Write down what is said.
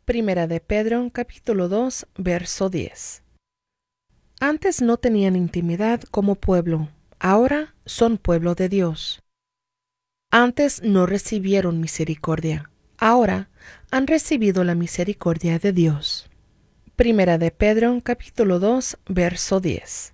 Primera de Pedro, capítulo 2, verso 10. Antes no tenían intimidad como pueblo, ahora son pueblo de Dios. Antes no recibieron misericordia, ahora han recibido la misericordia de Dios. Primera de Pedro, capítulo 2, verso 10.